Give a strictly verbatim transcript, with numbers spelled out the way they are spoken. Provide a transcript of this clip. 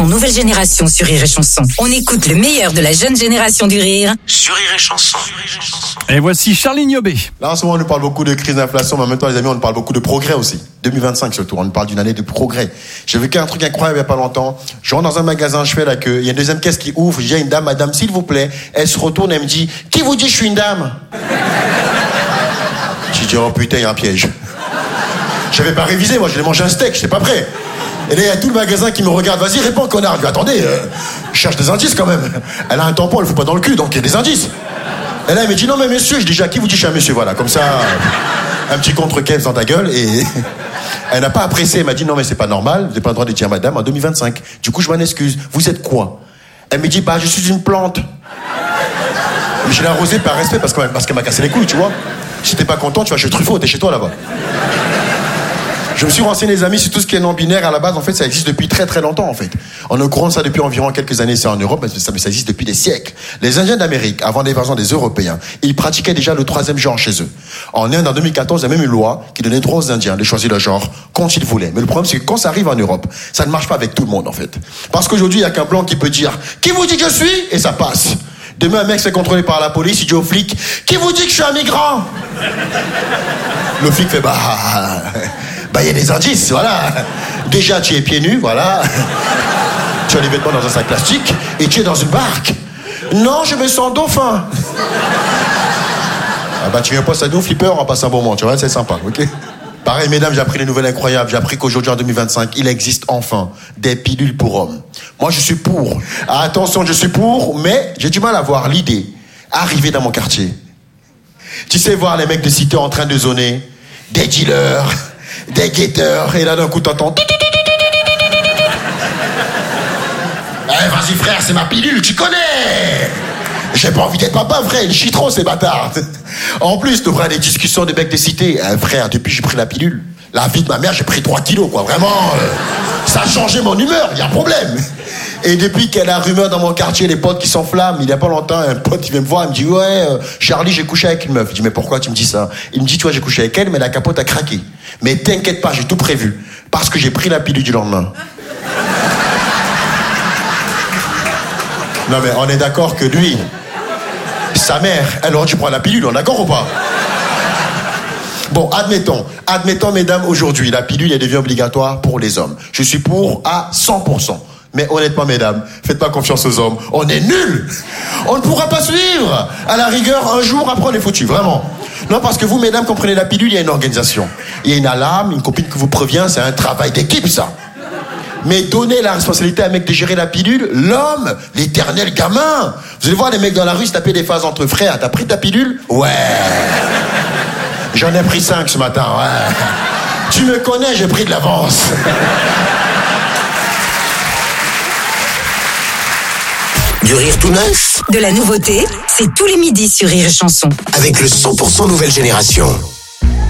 Nouvelle génération sur Rire et Chanson. On écoute le meilleur de la jeune génération du rire sur Rire et Chanson. Et voici Charline Niobé. Là, en ce moment, on nous parle beaucoup de crise d'inflation, mais en même temps, les amis, on nous parle beaucoup de progrès aussi. deux mille vingt-cinq surtout, on nous parle d'une année de progrès. J'ai vécu un truc incroyable il n'y a pas longtemps. Je rentre dans un magasin, je fais la queue. Il y a une deuxième caisse qui ouvre. J'ai une dame, madame, s'il vous plaît. Elle se retourne, elle me dit, qui vous dit que je suis une dame? J'ai dit, oh putain, il y a un piège. J'avais pas révisé, moi, je l'ai mangé un steak, j'étais pas prêt. Et là, il y a tout le magasin qui me regarde. Vas-y, réponds, connard. Je dis, attendez, euh, je cherche des indices quand même. Elle a un tampon, elle le fout pas dans le cul, donc il y a des indices. Et là, elle me dit, non, mais monsieur, je dis, déjà, qui vous dit que je suis un monsieur? Voilà, comme ça, un petit contre-kev dans ta gueule. Et elle n'a pas apprécié. Elle m'a dit, non, mais c'est pas normal. Vous n'avez pas le droit de dire madame en deux mille vingt-cinq. Du coup, je m'en excuse. Vous êtes quoi? Elle me dit, bah, je suis une plante. Mais je l'ai arrosée par respect parce qu'elle parce qu'elle m'a cassé les couilles, tu vois. Si t'es pas content, tu vas chez Truffaut, t'es chez toi là-bas. Je me suis renseigné, les amis, sur tout ce qui est non-binaire. À la base, en fait, ça existe depuis très très longtemps, en fait. On est au courant de ça depuis environ quelques années, c'est en Europe, mais ça, mais ça existe depuis des siècles. Les Indiens d'Amérique, avant l'invasion des Européens, ils pratiquaient déjà le troisième genre chez eux. En Inde, en deux mille quatorze, il y a même une loi qui donnait droit aux Indiens de choisir leur genre quand ils voulaient. Mais le problème, c'est que quand ça arrive en Europe, ça ne marche pas avec tout le monde, en fait. Parce qu'aujourd'hui, il n'y a qu'un blanc qui peut dire « Qui vous dit que je suis ?» et ça passe. Demain, un mec se fait contrôler par la police, il dit au flic « Qui vous dit que je suis un migrant ?» Le flic fait « Bah... » Bah, il y a des indices, voilà. Déjà, tu es pieds nus, voilà. Tu as les vêtements dans un sac plastique et tu es dans une barque. Non, je me sens dauphin. Ah bah, tu viens pas à nous, flipper, on passe un bon moment, tu vois, c'est sympa, ok? Pareil, mesdames, j'ai appris des nouvelles incroyables. J'ai appris qu'aujourd'hui, en deux mille vingt-cinq, il existe enfin des pilules pour hommes. Moi, je suis pour. Ah, attention, je suis pour, mais j'ai du mal à voir l'idée arriver dans mon quartier. Tu sais, voir les mecs de cité en train de zoner, des dealers, des guetteurs, et là d'un coup t'entends. Eh, vas-y frère, c'est ma pilule, tu connais. J'ai pas envie d'être papa, frère, il chie trop ces bâtards. En plus, t'auras des discussions de mecs de cité. Eh, frère, depuis que j'ai pris la pilule, la vie de ma mère, j'ai pris trois kilos, quoi. Vraiment, euh, ça a changé mon humeur, il y a un problème. Et depuis qu'il y a la rumeur dans mon quartier, les potes qui s'enflamment, il y a pas longtemps, un pote qui vient me voir, il me dit, ouais, euh, Charlie, j'ai couché avec une meuf. Je dis, mais pourquoi tu me dis ça? Il me dit, tu vois, j'ai couché avec elle, mais la capote a craqué. Mais t'inquiète pas, j'ai tout prévu. Parce que j'ai pris la pilule du lendemain. Non mais on est d'accord que lui, sa mère, elle aurait dû prendre la pilule, on est d'accord ou pas? Bon, admettons, admettons, mesdames, aujourd'hui, la pilule, elle devient obligatoire pour les hommes. Je suis pour à cent pour cent. Mais honnêtement, mesdames, faites pas confiance aux hommes. On est nuls. On ne pourra pas suivre. À la rigueur, un jour, après, on est foutu, vraiment. Non, parce que vous, mesdames, comprenez la pilule, il y a une organisation. Il y a une alarme, une copine qui vous prévient, c'est un travail d'équipe, ça. Mais donnez la responsabilité à un mec de gérer la pilule, l'homme, l'éternel gamin. Vous allez voir les mecs dans la rue se taper des phases entre frères. T'as pris ta pilule? Ouais. J'en ai pris cinq ce matin, ouais. Tu me connais, j'ai pris de l'avance. Du rire tout neuf. De la nouveauté, c'est tous les midis sur Rire et Chanson. Avec le cent pour cent nouvelle génération.